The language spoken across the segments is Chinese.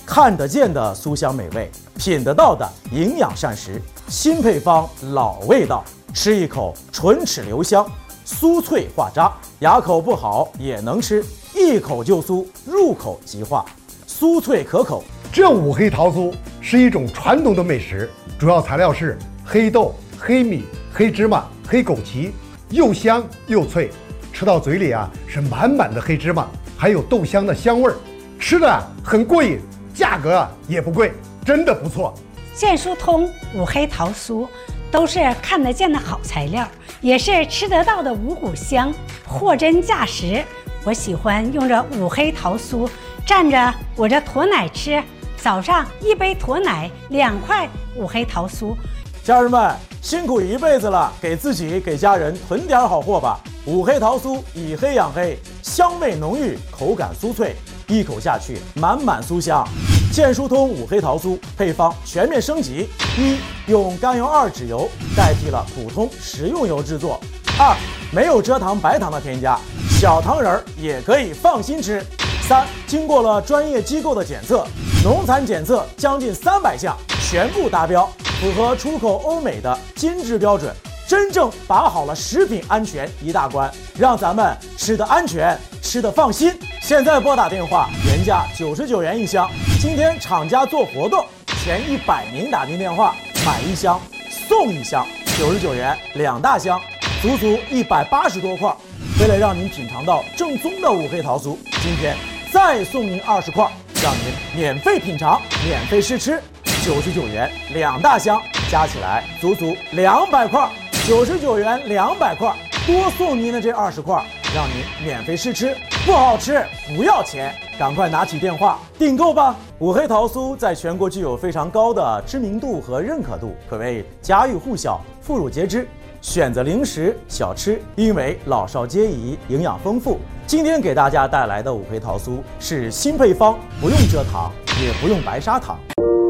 看得见的酥香美味，品得到的营养膳食，新配方老味道，吃一口唇齿留香，酥脆化渣，牙口不好也能吃，一口就酥，入口即化，酥脆可口。 这五黑桃酥是一种传统的美食，主要材料是黑豆、黑米、黑芝麻、黑枸杞，又香又脆，吃到嘴里是满满的黑芝麻，还有豆香的香味儿，吃的很过瘾，价格也不贵，真的不错。 健疏通五黑桃酥都是看得见的好材料，也是吃得到的五谷香，货真价实。我喜欢用这五黑桃酥蘸着我这驼奶吃，早上一杯驼奶，2块五黑桃酥。 家人们辛苦一辈子了，给自己给家人囤点好货吧。五黑桃酥以黑养黑，香味浓郁，口感酥脆，一口下去满满酥香。健疏通五黑桃酥配方全面升级：一、用甘油2脂油代替了普通食用油制作；二、没有蔗糖白糖的添加，小糖人也可以放心吃；三、经过了专业机构的检测，农残检测将近300项，全部达标，符合出口欧美的金质标准，真正把好了食品安全一大关，让咱们吃得安全，吃得放心。现在拨打电话，原价99元一箱，今天厂家做活动，前100名打进电话买1箱送1箱，99元2大箱，足足180多块。为了让您品尝到正宗的五黑桃酥，今天再送您20块，让您免费品尝，免费试吃，99元2大箱，加起来足足200块，99元200块，多送您的这20块，让您免费试吃，不好吃不要钱，赶快拿起电话订购吧！五黑桃酥在全国具有非常高的知名度和认可度，可谓家喻户晓，妇孺皆知。选择零食小吃，因为老少皆宜，营养丰富。今天给大家带来的五黑桃酥是新配方，不用蔗糖，也不用白砂糖。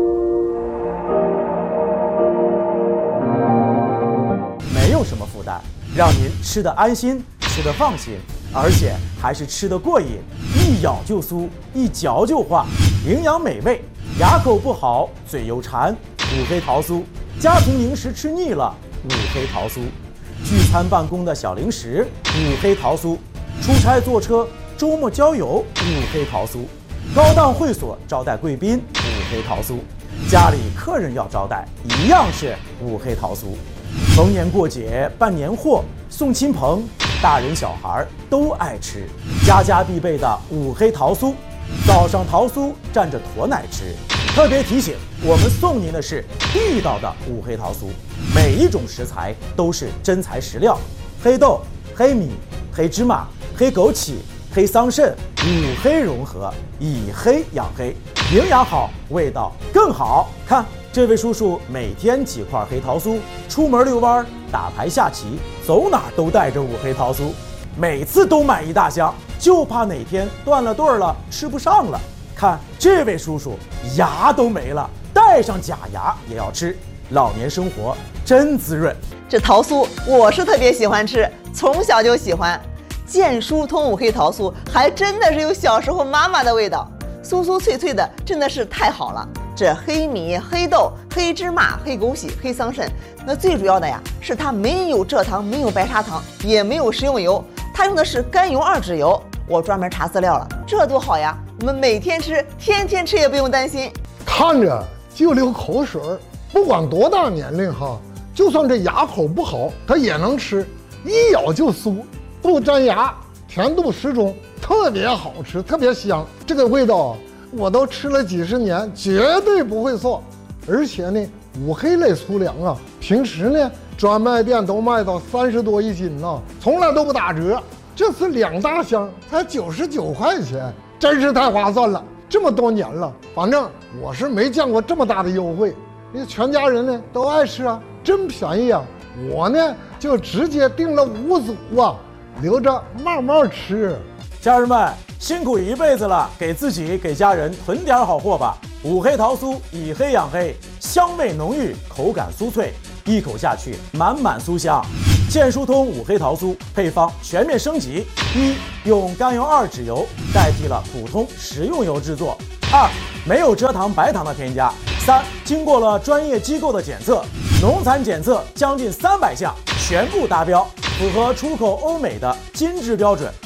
没有什么负担，让您吃得安心，吃得放心，而且还是吃得过瘾，一咬就酥，一嚼就化，营养美味，牙口不好，嘴又馋，五黑桃酥，家庭零食吃腻了，五黑桃酥，聚餐办公的小零食，五黑桃酥，出差坐车，周末郊游，五黑桃酥，高档会所招待贵宾，五黑桃酥，家里客人要招待，一样是五黑桃酥。逢年过节办年货送亲朋，大人小孩都爱吃，家家必备的五黑桃酥。早上桃酥蘸着驼奶吃，特别提醒，我们送您的是地道的五黑桃酥，每一种食材都是真材实料，黑豆、黑米、黑芝麻、黑枸杞、黑桑葚，五黑融合，以黑养黑，营养好，味道更好。看这位叔叔每天几块黑桃酥，出门遛弯、打牌下棋，走哪儿都带着五黑桃酥，每次都买1大箱，就怕哪天断了顿了，吃不上了。看这位叔叔牙都没了，带上假牙也要吃，老年生活真滋润。 这桃酥我是特别喜欢吃，从小就喜欢。健疏通五黑桃酥还真的是有小时候妈妈的味道，酥酥脆脆的，真的是太好了。这黑米、黑豆、黑芝麻、黑枸杞、黑桑葚，那最主要的是它没有蔗糖，没有白砂糖，也没有食用油，它用的是甘油2脂油。我专门查资料了，这多好呀！我们每天吃，天天吃也不用担心。 看着就流口水，不管多大年龄就算这牙口不好，它也能吃，一咬就酥，不粘牙，甜度适中，特别好吃，特别香。这个味道我都吃了几十年，绝对不会错。而且呢，五黑类粗粮平时呢专卖店都卖到30多一斤从来都不打折。这次2大箱才99块钱，真是太划算了。这么多年了，反正我是没见过这么大的优惠。你全家人呢都爱吃真便宜我呢就直接订了5组留着慢慢吃。 家人们辛苦一辈子了，给自己给家人囤点好货吧。五黑桃酥以黑养黑，香味浓郁，口感酥脆，一口下去满满酥香。健疏通五黑桃酥配方全面升级：一、用甘油2脂油代替了普通食用油制作；二、 没有蔗糖、白糖的添加。3、经过了专业机构的检测，农残检测将近300项全部达标，符合出口欧美的金质标准。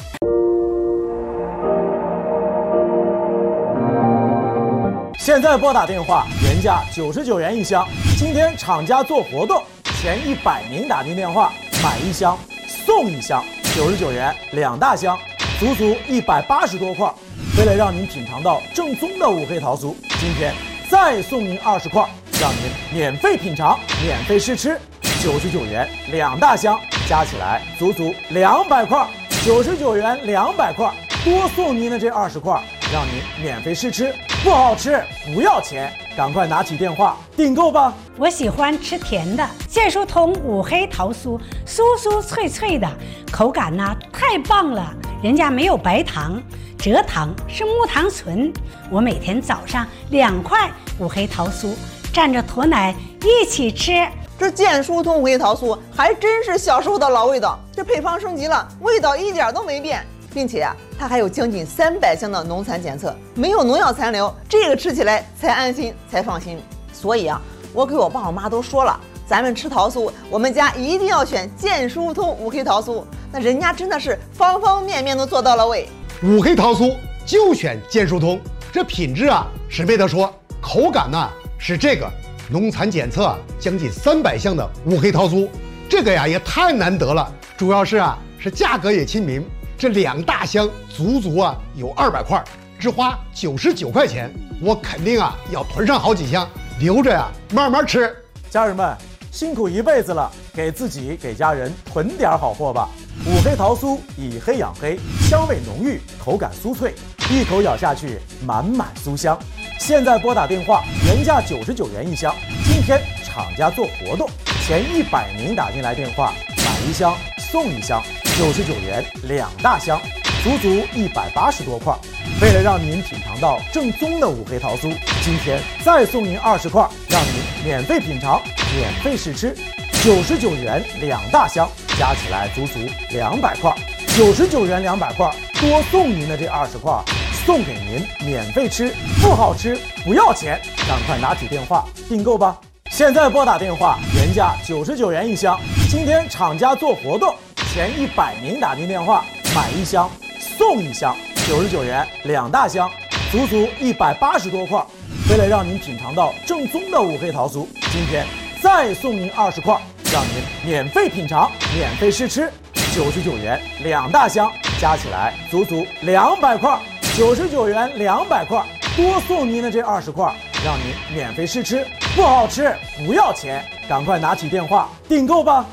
现在拨打电话，原价99元一箱，今天厂家做活动，前100名打进电话买1箱送1箱，99元2大箱，足足180多块。为了让您品尝到正宗的五黑桃酥，今天再送您20块，让您免费品尝、免费试吃，99元2大箱，加起来足足200块，99元200块，多送您的这20块，让您免费试吃，不好吃不要钱，赶快拿起电话订购吧。 我喜欢吃甜的，健舒通五黑桃酥，酥酥脆脆的，口感呢太棒了，人家没有白糖。蔗糖是木糖醇，我每天早上2块五黑桃酥，蘸着驼奶一起吃。 这健舒通五黑桃酥还真是小时候的老味道，这配方升级了，味道一点都没变，并且它还有将近300项的农残检测，没有农药残留，这个吃起来才安心才放心。所以我给我爸我妈都说了，咱们吃桃酥，我们家一定要选健舒通五黑桃酥，那人家真的是方方面面都做到了位。 五黑桃酥就选健舒通，这品质是没得说，口感呢是这个，农残检测将近300项的五黑桃酥，这个也太难得了，主要是价格也亲民，这2大箱足足有200块，只花99块钱，我肯定要囤上好几箱，留着慢慢吃。 家人们辛苦一辈子了，给自己给家人囤点好货吧。五黑桃酥以黑养黑，香味浓郁，口感酥脆，一口咬下去满满酥香。现在拨打电话，原价99元一箱，今天厂家做活动，前100名打进来电话买1箱送1箱，99元2大箱，足足180多块。为了让您品尝到正宗的五黑桃酥，今天再送您20块，让您免费品尝、免费试吃，99元2大箱，加起来足足200块，99元200块，多送您的这20块，送给您免费吃，不好吃不要钱，赶快拿起电话订购吧。现在拨打电话，原价99元一箱，今天厂家做活动，前100名打进电话买1箱送1箱，99元2大箱，足足180多块。为了让您品尝到正宗的五黑桃酥，今天再送您20块，让您免费品尝、免费试吃，99元2大箱，加起来足足200块，99元200块，多送您的这20块，让您免费试吃，不好吃不要钱，赶快拿起电话订购吧。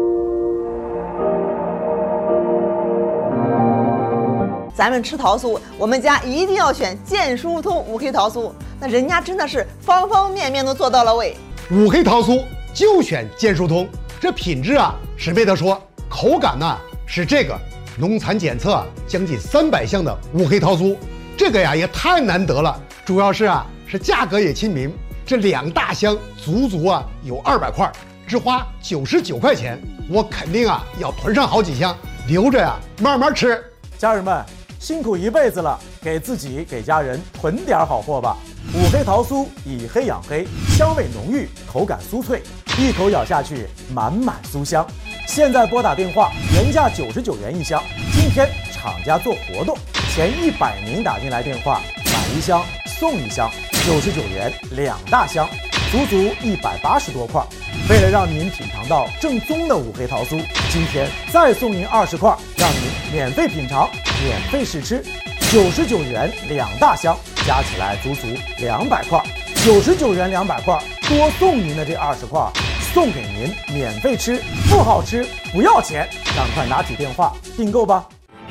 咱们吃桃酥，我们家一定要选健舒通五黑桃酥，那人家真的是方方面面都做到了位。 五黑桃酥就选健舒通，这品质是没得说，口感呢是这个，农残检测将近300项的五黑桃酥，这个也太难得了，主要是价格也亲民，这2大箱足足有200块，只花99块钱，我肯定要囤上好几箱，留着慢慢吃。 家人们辛苦一辈子了，给自己给家人囤点好货吧。五黑桃酥以黑养黑，香味浓郁，口感酥脆，一口咬下去满满酥香。现在拨打电话，原价99元一箱，今天厂家做活动，前100名打进来电话买1箱送1箱，99元2大箱，足足180多块。为了让您品尝到正宗的五黑桃酥，今天再送您20块，让您免费品尝、免费试吃，99元2大箱，加起来足足200块，99元200块，多送您的这20块，送给您免费吃，不好吃不要钱，赶快拿起电话订购吧。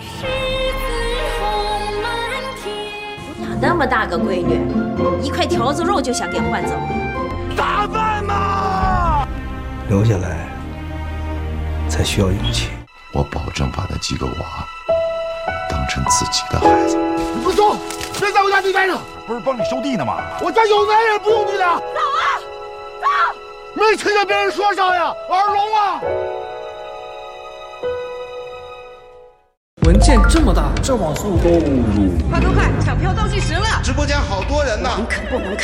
养那么大个闺女，一块条子肉就想给换走， 打饭吗？ 留下来才需要勇气。 我保证把那几个娃当成自己的孩子。 你不走，别在我家地待着！不是帮你收地呢吗？我家有男人，不用你的。走啊，走！没听见别人说啥呀？耳聋啊！ 文件这么大，这网速快，抢票倒计时了！ 直播间好多人呢， 能啃不能啃？